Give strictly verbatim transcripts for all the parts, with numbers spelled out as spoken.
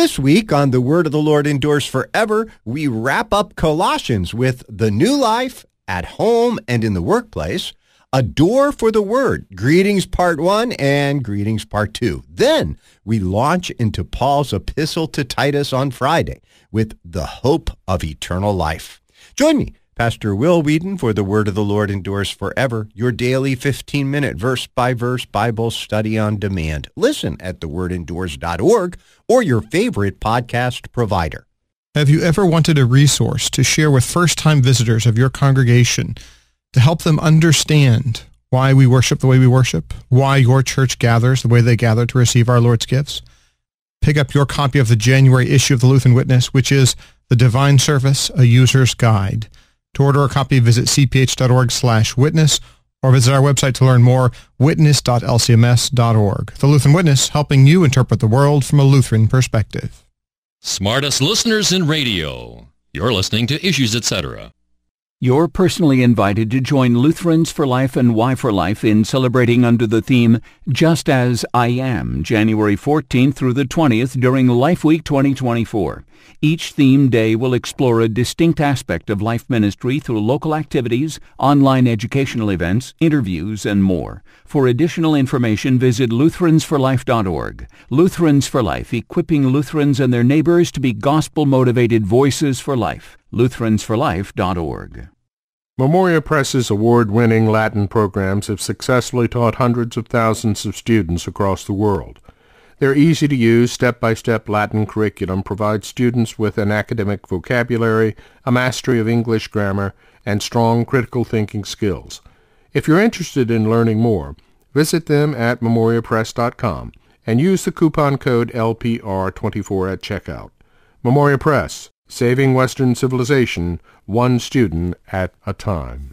This week on The Word of the Lord Endures Forever, we wrap up Colossians with the new life at home and in the workplace, a door for the Word, greetings part one and greetings part two. Then we launch into Paul's epistle to Titus on Friday with the hope of eternal life. Join me, Pastor Will Whedon, for The Word of the Lord Endures Forever, your daily fifteen-minute verse-by-verse Bible study on demand. Listen at the word endures dot org or your favorite podcast provider. Have you ever wanted a resource to share with first-time visitors of your congregation to help them understand why we worship the way we worship, why your church gathers the way they gather to receive our Lord's gifts? Pick up your copy of the January issue of the Lutheran Witness, which is The Divine Service, A User's Guide. To order a copy, visit c p h dot org slash witness or visit our website to learn more, witness dot l c m s dot org. The Lutheran Witness, helping you interpret the world from a Lutheran perspective. Smartest listeners in radio. You're listening to Issues, et cetera. You're personally invited to join Lutherans for Life and Y for Life in celebrating under the theme, Just As I Am, January fourteenth through the twentieth during Life Week twenty twenty-four. Each theme day will explore a distinct aspect of life ministry through local activities, online educational events, interviews, and more. For additional information, visit lutherans for life dot org. Lutherans for Life, equipping Lutherans and their neighbors to be gospel-motivated voices for life. lutherans for life dot org. Memoria Press's award-winning Latin programs have successfully taught hundreds of thousands of students across the world. Their easy-to-use, step-by-step Latin curriculum provides students with an academic vocabulary, a mastery of English grammar, and strong critical thinking skills. If you're interested in learning more, visit them at memoria press dot com and use the coupon code L P R twenty-four at checkout. Memoria Press, saving Western civilization, one student at a time.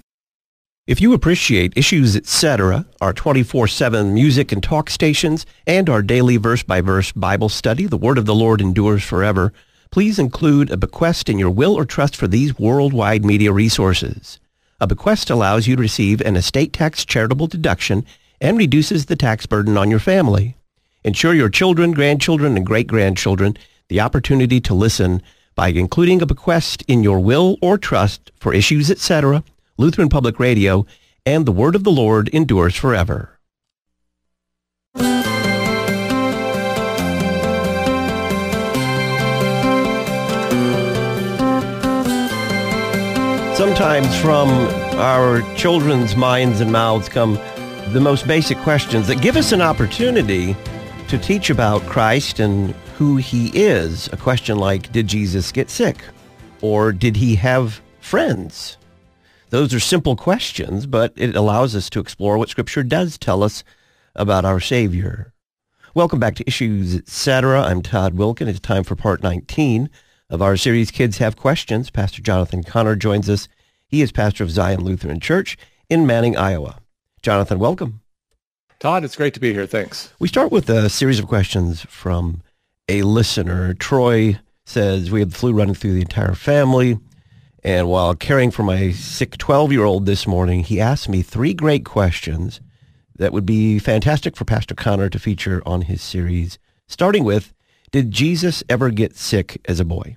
If you appreciate Issues, et cetera, our twenty-four seven music and talk stations, and our daily verse-by-verse Bible study, The Word of the Lord Endures Forever, please include a bequest in your will or trust for these worldwide media resources. A bequest allows you to receive an estate tax charitable deduction and reduces the tax burden on your family. Ensure your children, grandchildren, and great-grandchildren the opportunity to listen by including a bequest in your will or trust for Issues, et cetera, Lutheran Public Radio, and The Word of the Lord Endures Forever. Sometimes from our children's minds and mouths come the most basic questions that give us an opportunity to teach about Christ and who he is. A question like, did Jesus get sick? Or did he have friends? Those are simple questions, but it allows us to explore what Scripture does tell us about our Savior. Welcome back to Issues, et cetera. I'm Todd Wilkin. It's time for part nineteen of our series, Kids Have Questions. Pastor Jonathan Connor joins us. He is pastor of Zion Lutheran Church in Manning, Iowa. Jonathan, welcome. Todd, it's great to be here. Thanks. We start with a series of questions from a listener. Troy says, we have the flu running through the entire family. And while caring for my sick twelve-year-old this morning, he asked me three great questions that would be fantastic for Pastor Connor to feature on his series, starting with, did Jesus ever get sick as a boy?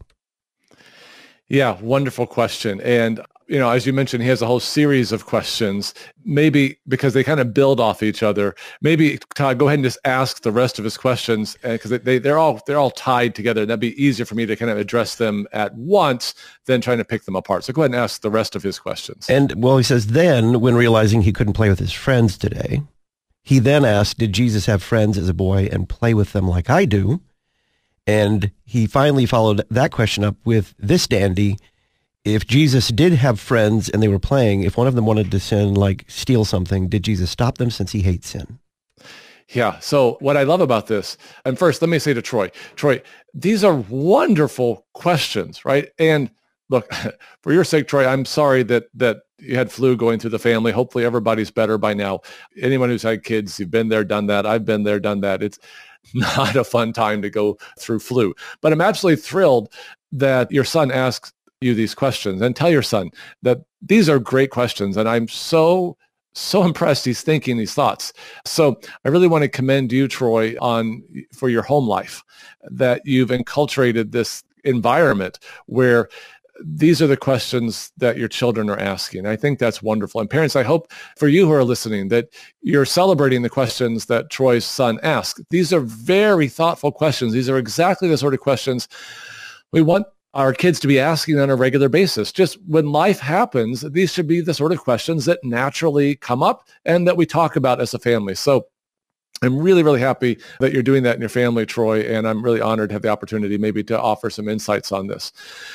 Yeah, wonderful question. And, you know, as you mentioned, he has a whole series of questions, maybe because they kind of build off each other. Maybe, Todd, go ahead and just ask the rest of his questions, because they, they're all they're all tied together. That'd be easier for me to kind of address them at once than trying to pick them apart. So go ahead and ask the rest of his questions. And, well, he says, then, when realizing he couldn't play with his friends today, he then asked, did Jesus have friends as a boy and play with them like I do? And he finally followed that question up with this dandy. If Jesus did have friends and they were playing, if one of them wanted to sin, like steal something, did Jesus stop them since he hates sin? Yeah. So what I love about this, and first, let me say to Troy, Troy, these are wonderful questions, right? And look, for your sake, Troy, I'm sorry that that you had flu going through the family. Hopefully everybody's better by now. Anyone who's had kids, you've been there, done that. I've been there, done that. It's not a fun time to go through flu. But I'm absolutely thrilled that your son asks you these questions, and tell your son that these are great questions. And I'm so so impressed he's thinking these thoughts. So I really want to commend you, Troy, on for your home life, that you've enculturated this environment where these are the questions that your children are asking. I think that's wonderful. And parents, I hope for you who are listening that you're celebrating the questions that Troy's son asked. These are very thoughtful questions. These are exactly the sort of questions we want our kids to be asking on a regular basis. Just when life happens, these should be the sort of questions that naturally come up and that we talk about as a family. So I'm really, really happy that you're doing that in your family, Troy, and I'm really honored to have the opportunity maybe to offer some insights on this.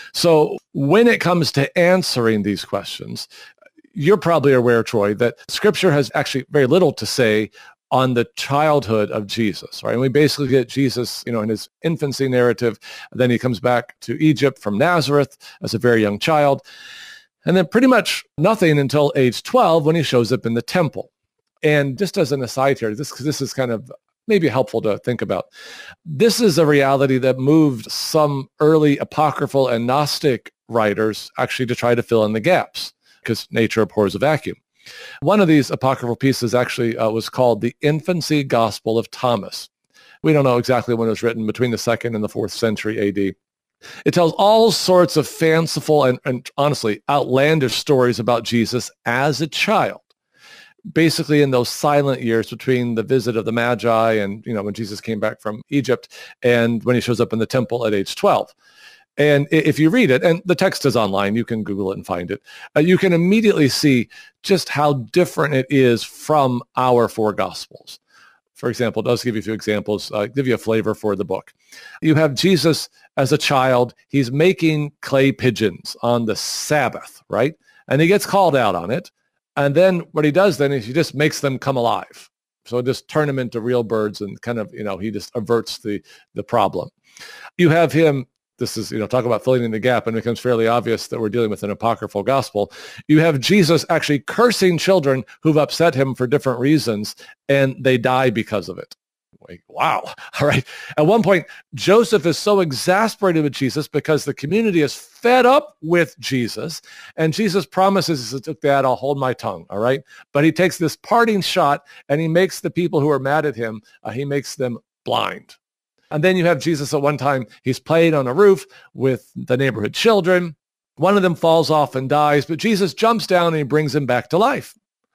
So when it comes to answering these questions, you're probably aware, Troy, that Scripture has actually very little to say on the childhood of Jesus, right? And we basically get Jesus, you know, in his infancy narrative. Then he comes back to Egypt from Nazareth as a very young child. And then pretty much nothing until age twelve when he shows up in the temple. And just as an aside here, this, this is kind of maybe helpful to think about. This is a reality that moved some early apocryphal and Gnostic writers actually to try to fill in the gaps, because nature abhors a vacuum. One of these apocryphal pieces actually uh, was called the Infancy Gospel of Thomas. We don't know exactly when it was written, between the second and the fourth century A D. It tells all sorts of fanciful and, and honestly outlandish stories about Jesus as a child, basically in those silent years between the visit of the Magi and, you know, when Jesus came back from Egypt and when he shows up in the temple at age twelve. And if you read it, and the text is online, you can Google it and find it, uh, you can immediately see just how different it is from our four Gospels. For example, it does give you a few examples, uh, give you a flavor for the book. You have Jesus as a child. He's making clay pigeons on the Sabbath, right? And he gets called out on it. And then what he does then is he just makes them come alive. So just turn them into real birds and kind of, you know, he just averts the, the problem. You have him, this is, you know, talk about filling in the gap, and it becomes fairly obvious that we're dealing with an apocryphal gospel. You have Jesus actually cursing children who've upset him for different reasons, and they die because of it. Like, wow. All right. At one point, Joseph is so exasperated with Jesus because the community is fed up with Jesus, and Jesus promises, Dad, I'll hold my tongue. All right. But he takes this parting shot, and he makes the people who are mad at him, uh, he makes them blind. And then you have Jesus at one time, he's playing on a roof with the neighborhood children. One of them falls off and dies, but Jesus jumps down and he brings him back to life.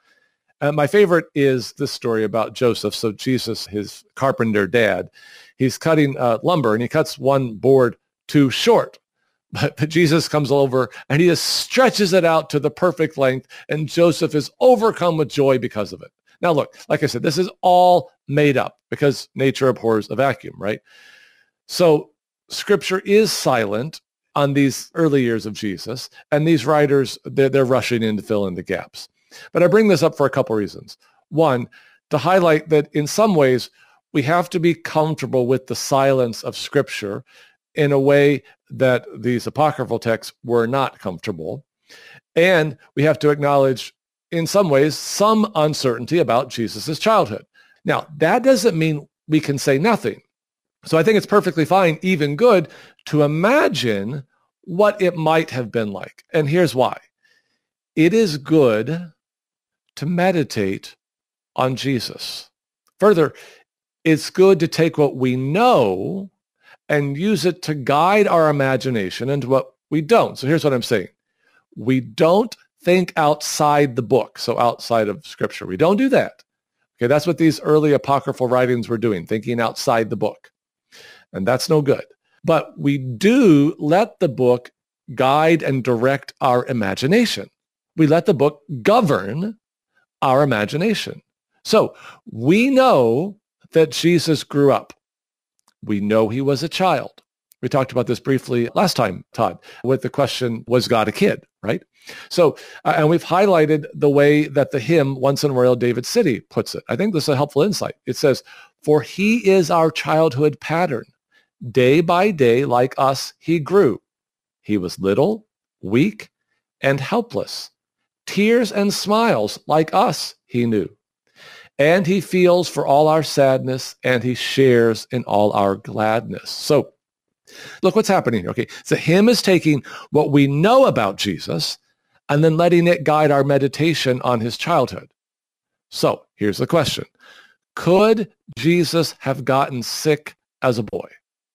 And my favorite is this story about Joseph. So Jesus, his carpenter dad, he's cutting uh, lumber, and he cuts one board too short. But, but Jesus comes over and he just stretches it out to the perfect length, and Joseph is overcome with joy because of it. Now, look, like I said, this is all made up because nature abhors a vacuum, right? So Scripture is silent on these early years of Jesus, and these writers, they're, they're rushing in to fill in the gaps. But I bring this up for a couple reasons. One, to highlight that in some ways, we have to be comfortable with the silence of Scripture in a way that these apocryphal texts were not comfortable. And we have to acknowledge, in some ways, some uncertainty about Jesus' childhood. Now, that doesn't mean we can say nothing. So I think it's perfectly fine, even good, to imagine what it might have been like. And here's why. It is good to meditate on Jesus. Further, it's good to take what we know and use it to guide our imagination into what we don't. So here's what I'm saying. We don't think outside the book, so outside of Scripture. We don't do that. Okay, that's what these early apocryphal writings were doing, thinking outside the book. And that's no good. But we do let the book guide and direct our imagination. We let the book govern our imagination. So we know that Jesus grew up. We know he was a child. We talked about this briefly last time, Todd, with the question, was God a kid, right? So, uh, and we've highlighted the way that the hymn, Once in Royal David City, puts it. I think this is a helpful insight. It says, for he is our childhood pattern. Day by day, like us, he grew. He was little, weak, and helpless. Tears and smiles, like us, he knew. And he feels for all our sadness, and he shares in all our gladness. So look what's happening here. Okay, so hymn is taking what we know about Jesus and then letting it guide our meditation on his childhood. So here's the question. Could Jesus have gotten sick as a boy?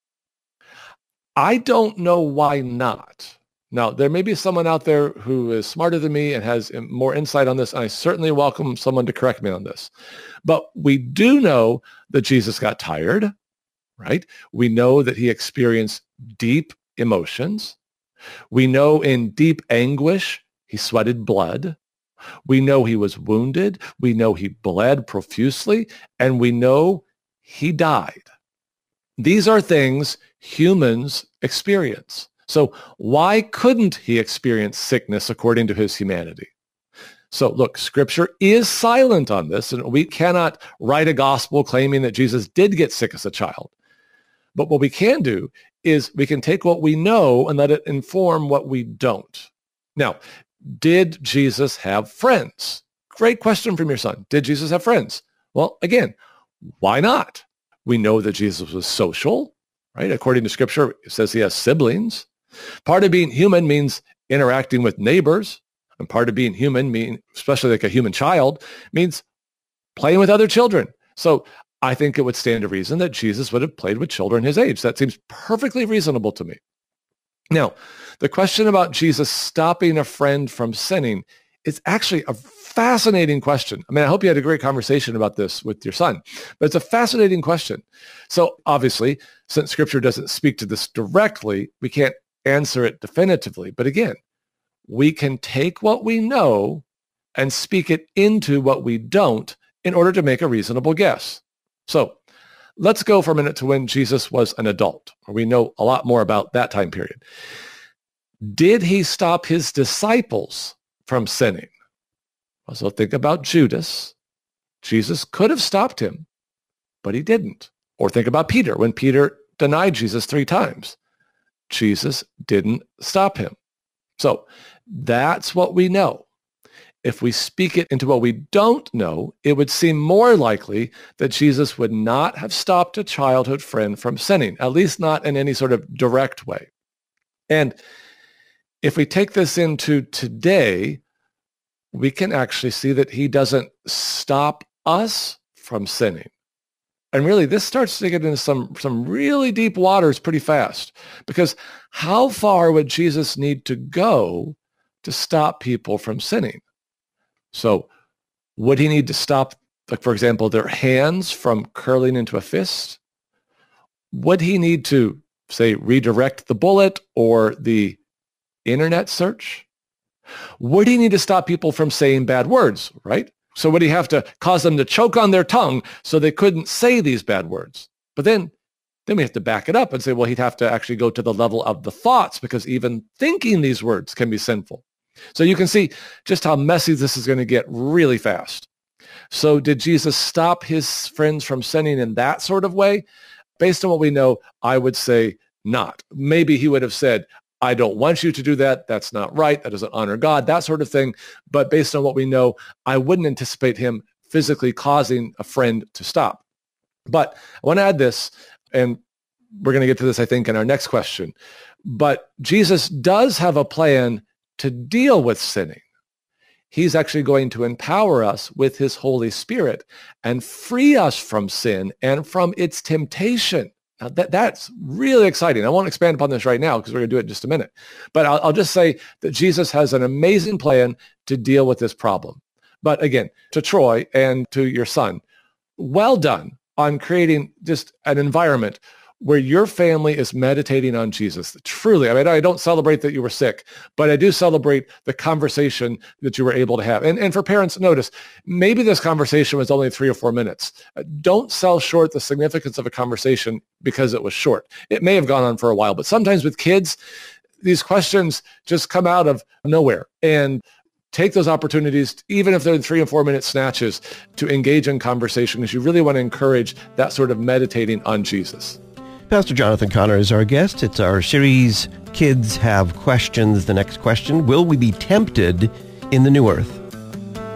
I don't know why not. Now, there may be someone out there who is smarter than me and has more insight on this, and I certainly welcome someone to correct me on this. But we do know that Jesus got tired, right? We know that he experienced deep emotions. We know in deep anguish, he sweated blood. We know he was wounded. We know he bled profusely, and we know he died. These are things humans experience. So why couldn't he experience sickness according to his humanity? So look, Scripture is silent on this, and we cannot write a gospel claiming that Jesus did get sick as a child. But what we can do is we can take what we know and let it inform what we don't. Now, did Jesus have friends? Great question from your son. Did Jesus have friends? Well, again, why not? We know that Jesus was social, right? According to Scripture, it says he has siblings. Part of being human means interacting with neighbors. And part of being human, mean, especially like a human child, means playing with other children. So I think it would stand to reason that Jesus would have played with children his age. That seems perfectly reasonable to me. Now, the question about Jesus stopping a friend from sinning is actually a fascinating question. I mean, I hope you had a great conversation about this with your son, but it's a fascinating question. So obviously, since Scripture doesn't speak to this directly, we can't answer it definitively. But again, we can take what we know and speak it into what we don't in order to make a reasonable guess. So let's go for a minute to when Jesus was an adult, where we know a lot more about that time period. Did he stop his disciples from sinning? So think about Judas. Jesus could have stopped him, but he didn't. Or think about Peter. When Peter denied Jesus three times, Jesus didn't stop him. So that's what we know. If we speak it into what we don't know, it would seem more likely that Jesus would not have stopped a childhood friend from sinning, at least not in any sort of direct way. And if we take this into today, we can actually see that he doesn't stop us from sinning. And really, this starts to get into some, some really deep waters pretty fast. Because how far would Jesus need to go to stop people from sinning? So would he need to stop, like, for example, their hands from curling into a fist? Would he need to, say, redirect the bullet or the internet search? Would he need to stop people from saying bad words, right? So would he have to cause them to choke on their tongue so they couldn't say these bad words? But then, then we have to back it up and say, well, he'd have to actually go to the level of the thoughts, because even thinking these words can be sinful. So you can see just how messy this is going to get really fast. So did Jesus stop his friends from sinning in that sort of way? Based on what we know, I would say not. Maybe he would have said, I don't want you to do that. That's not right. That doesn't honor God, that sort of thing. But based on what we know, I wouldn't anticipate him physically causing a friend to stop. But I want to add this, and we're going to get to this, I think, in our next question. But Jesus does have a plan to deal with sinning. He's actually going to empower us with his Holy Spirit and free us from sin and from its temptation. Now, that, that's really exciting. I won't expand upon this right now because we're going to do it in just a minute. But I'll, I'll just say that Jesus has an amazing plan to deal with this problem. But again, to Troy and to your son, well done on creating just an environment where your family is meditating on Jesus. Truly, I mean, I don't celebrate that you were sick, but I do celebrate the conversation that you were able to have. And, and for parents, notice, maybe this conversation was only three or four minutes. Don't sell short the significance of a conversation because it was short. It may have gone on for a while, but sometimes with kids, these questions just come out of nowhere. And take those opportunities, even if they're three and four minute snatches, to engage in conversation, because you really want to encourage that sort of meditating on Jesus. Pastor Jonathan Connor is our guest. It's our series, Kids Have Questions. The next question, will we be tempted in the new earth?